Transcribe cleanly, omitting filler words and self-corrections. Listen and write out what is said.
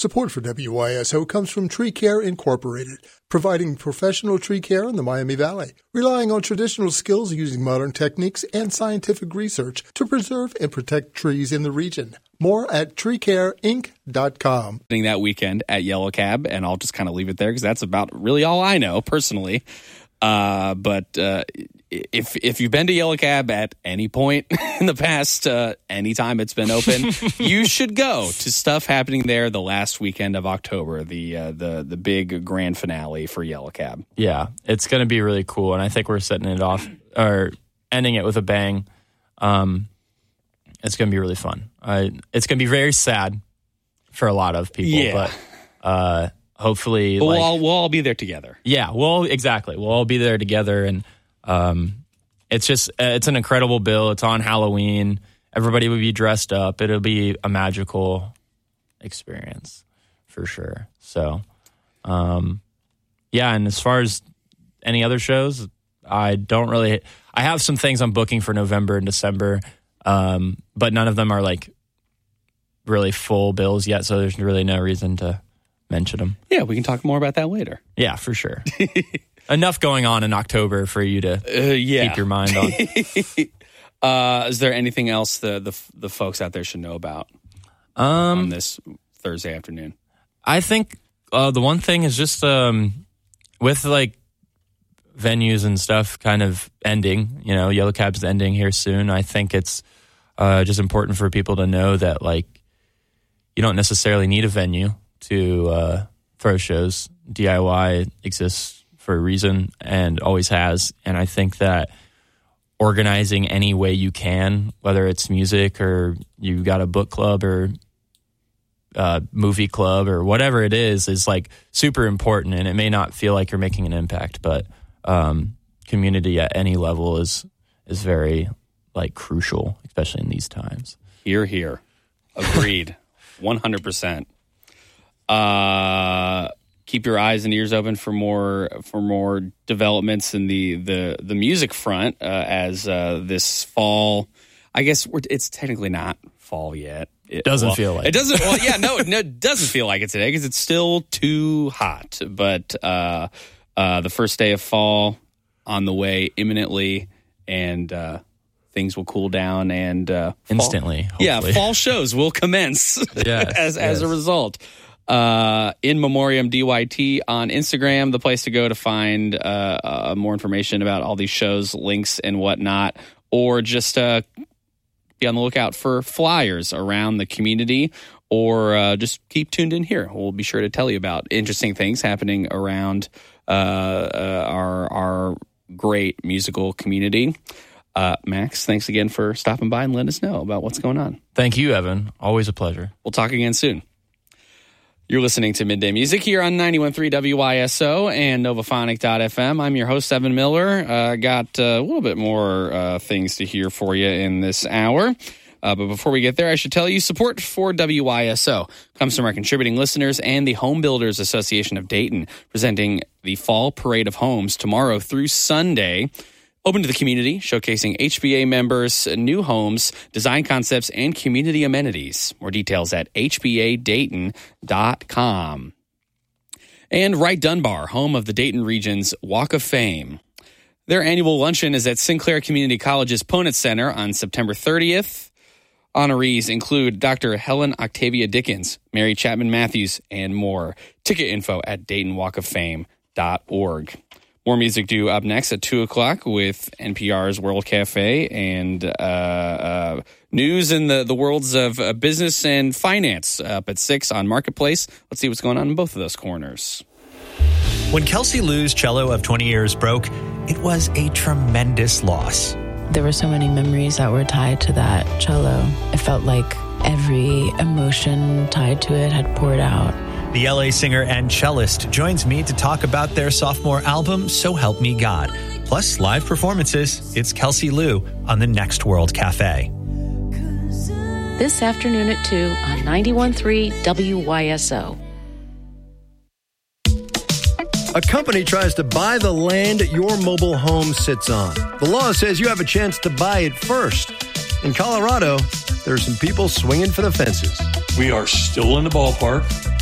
Support for WYSO comes from Tree Care Incorporated, providing professional tree care in the Miami Valley, relying on traditional skills using modern techniques and scientific research to preserve and protect trees in the region. More at treecareinc.com. That weekend at Yellow Cab, and I'll just kind of leave it there because that's about really all I know personally. But if you've been to Yellow Cab at any point in the past, any time it's been open, you should go to stuff happening there the last weekend of October, the big grand finale for Yellow Cab. Yeah, it's going to be really cool, and I think we're setting it off or ending it with a bang. It's going to be really fun. It's going to be very sad for a lot of people, but hopefully, but we'll all be there together. Yeah, exactly. We'll all be there together, and it's an incredible bill. It's on Halloween. Everybody will be dressed up. It'll be a magical experience for sure. So, and as far as any other shows, I have some things I'm booking for November and December, but none of them are like really full bills yet, so there's really no reason to mention them. Yeah, we can talk more about that later. Yeah, for sure. Enough going on in October for you to keep your mind on. Is there anything else the folks out there should know about on this Thursday afternoon? I think the one thing is just with like venues and stuff kind of ending, Yellow Cab's ending here soon. I think it's just important for people to know that like you don't necessarily need a venue to throw shows. DIY exists for a reason and always has. And I think that organizing any way you can, whether it's music or you got a book club or movie club or whatever it is like super important. And it may not feel like you're making an impact, but community at any level is very like crucial, especially in these times. Hear, hear. Agreed. 100%. Keep your eyes and ears open for more developments in the music front as this fall. I guess it's technically not fall yet. It doesn't feel like it. Doesn't. Well, yeah, no, it doesn't feel like it today because it's still too hot. But the first day of fall on the way imminently, and things will cool down and instantly. Fall shows will commence as a result. In Memoriam DYT on Instagram, the place to go to find more information about all these shows, links and whatnot, or just be on the lookout for flyers around the community, or just keep tuned in here. We'll be sure to tell you about interesting things happening around our great musical community. Max, thanks again for stopping by and letting us know about what's going on. Thank you, Evan. Always a pleasure. We'll talk again soon. You're listening to Midday Music here on 91.3 WYSO and Novaphonic.fm. I'm your host, Evan Miller. Got a little bit more things to hear for you in this hour. But before we get there, I should tell you support for WYSO comes from our contributing listeners and the Home Builders Association of Dayton, presenting the Fall Parade of Homes tomorrow through Sunday. Open to the community, showcasing HBA members, new homes, design concepts, and community amenities. More details at hbadayton.com. And Wright Dunbar, home of the Dayton region's Walk of Fame. Their annual luncheon is at Sinclair Community College's Ponit Center on September 30th. Honorees include Dr. Helen Octavia Dickens, Mary Chapman Matthews, and more. Ticket info at DaytonWalkOfFame.org. More music due up next at 2 o'clock with NPR's World Cafe and news in the worlds of business and finance up at 6 on Marketplace. Let's see what's going on in both of those corners. When Kelsey Lou's cello of 20 years broke, it was a tremendous loss. There were so many memories that were tied to that cello. It felt like every emotion tied to it had poured out. The LA singer and cellist joins me to talk about their sophomore album, So Help Me God. Plus, live performances. It's Kelsey Lou on the Next World Cafe. This afternoon at 2 on 91.3 WYSO. A company tries to buy the land your mobile home sits on. The law says you have a chance to buy it first. In Colorado, there are some people swinging for the fences. We are still in the ballpark.